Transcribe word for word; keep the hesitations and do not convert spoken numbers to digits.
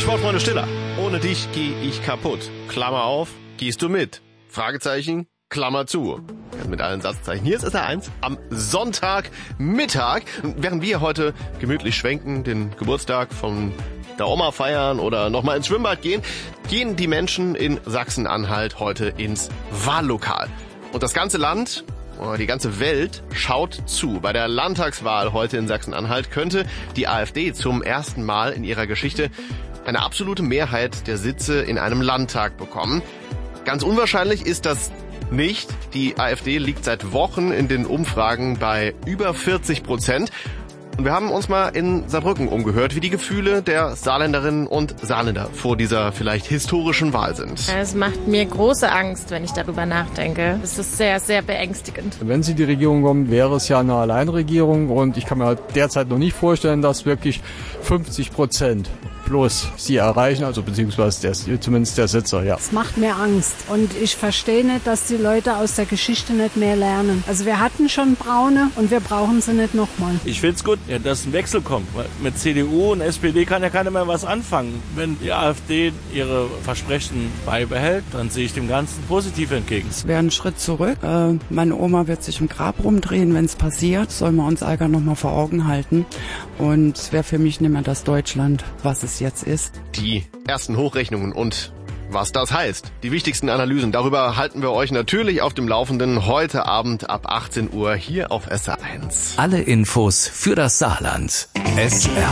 Sportfreunde Stiller. Ohne dich geh ich kaputt. Klammer auf, gehst du mit? Fragezeichen, Klammer zu. Mit allen Satzzeichen. Hier ist S R eins am Sonntagmittag. Während wir heute gemütlich schwenken, den Geburtstag von der Oma feiern oder nochmal ins Schwimmbad gehen, gehen die Menschen in Sachsen-Anhalt heute ins Wahllokal. Und das ganze Land, oder die ganze Welt schaut zu. Bei der Landtagswahl heute in Sachsen-Anhalt könnte die AfD zum ersten Mal in ihrer Geschichte eine absolute Mehrheit der Sitze in einem Landtag bekommen. Ganz unwahrscheinlich ist das nicht. Die AfD liegt seit Wochen in den Umfragen bei über vierzig Prozent. Und wir haben uns mal in Saarbrücken umgehört, wie die Gefühle der Saarländerinnen und Saarländer vor dieser vielleicht historischen Wahl sind. Es macht mir große Angst, wenn ich darüber nachdenke. Es ist sehr, sehr beängstigend. Wenn sie die Regierung kommen, wäre es ja eine Alleinregierung. Und ich kann mir halt derzeit noch nicht vorstellen, dass wirklich fünfzig Prozent plus sie erreichen, also beziehungsweise der, zumindest der Sitzer, ja. Es macht mir Angst und ich verstehe nicht, dass die Leute aus der Geschichte nicht mehr lernen. Also wir hatten schon Braune und wir brauchen sie nicht nochmal. Ich finde es gut, ja, dass ein Wechsel kommt. Mit C D U und S P D kann ja keiner mehr was anfangen. Wenn die AfD ihre Versprechen beibehält, dann sehe ich dem Ganzen positiv entgegen. Es wäre ein Schritt zurück. Äh, meine Oma wird sich im Grab rumdrehen, wenn es passiert. Sollen wir uns Ärger nochmal vor Augen halten. Und es wäre für mich nicht mehr das Deutschland, was es jetzt ist. Die ersten Hochrechnungen und was das heißt. Die wichtigsten Analysen, darüber halten wir euch natürlich auf dem Laufenden heute Abend ab achtzehn Uhr hier auf S R eins. Alle Infos für das Saarland. S R